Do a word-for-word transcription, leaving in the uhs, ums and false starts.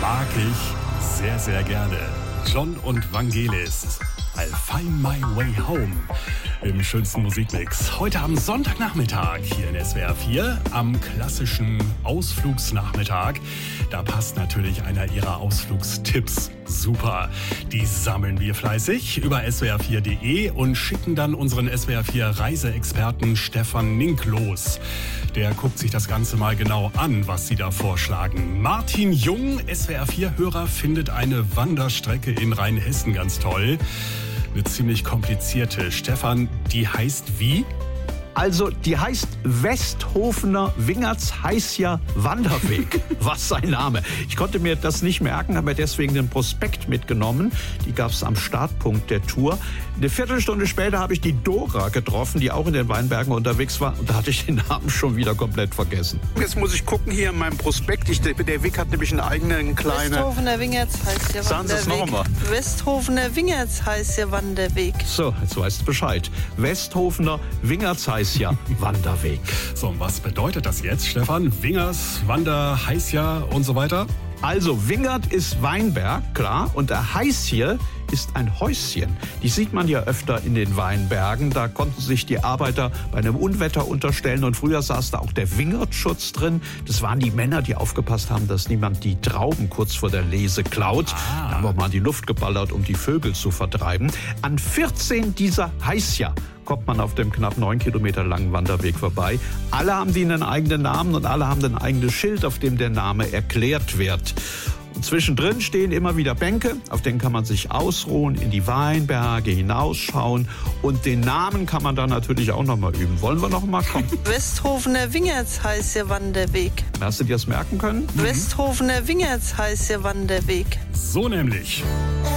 mag ich sehr, sehr gerne. John und Vangelis. I'll find my way home im schönsten Musikmix. Heute am Sonntagnachmittag hier in S W R vier, am klassischen Ausflugsnachmittag. Da passt natürlich einer ihrer Ausflugstipps super. Die sammeln wir fleißig über S W R vier Punkt de und schicken dann unseren S W R vier Reiseexperten Stefan Nink los. Der guckt sich das Ganze mal genau an, was sie da vorschlagen. Martin Jung, S W R vier Hörer, findet eine Wanderstrecke in Rheinhessen ganz toll. Eine ziemlich komplizierte. Stefan, die heißt wie? Also, die heißt Westhofener Wingertsheißer Wanderweg. Was sein Name. Ich konnte mir das nicht merken, habe mir deswegen den Prospekt mitgenommen. Die gab es am Startpunkt der Tour. Eine Viertelstunde später habe ich die Dora getroffen, die auch in den Weinbergen unterwegs war. Und da hatte ich den Namen schon wieder komplett vergessen. Jetzt muss ich gucken hier in meinem Prospekt. Ich, der Weg hat nämlich einen eigenen kleinen... Westhofener Wingertsheißer Sagen Sie es noch Wanderweg. einmal. Westhofener Wingertsheißer Wanderweg. So, jetzt weißt du Bescheid. Westhofener Wingertsheißer Wanderweg. So, und was bedeutet das jetzt, Stefan? Wingers, Wander, Heißja und so weiter? Also, Wingert ist Weinberg, klar, und der Heißje ist ein Häuschen. Die sieht man ja öfter in den Weinbergen. Da konnten sich die Arbeiter bei einem Unwetter unterstellen und früher saß da auch der Wingertschutz drin. Das waren die Männer, die aufgepasst haben, dass niemand die Trauben kurz vor der Lese klaut. Ah. Da haben wir mal in die Luft geballert, um die Vögel zu vertreiben. An vierzehn dieser Heißja kommt man auf dem knapp neun Kilometer langen Wanderweg vorbei. Alle haben die einen eigenen Namen und alle haben ein eigenes Schild, auf dem der Name erklärt wird. Und zwischendrin stehen immer wieder Bänke, auf denen kann man sich ausruhen, in die Weinberge hinausschauen. Und den Namen kann man dann natürlich auch noch mal üben. Wollen wir noch mal kommen? Westhofener Wingertsheißer Wanderweg. Hast du dir das merken können? Westhofener Wingertsheißer Wanderweg. So nämlich.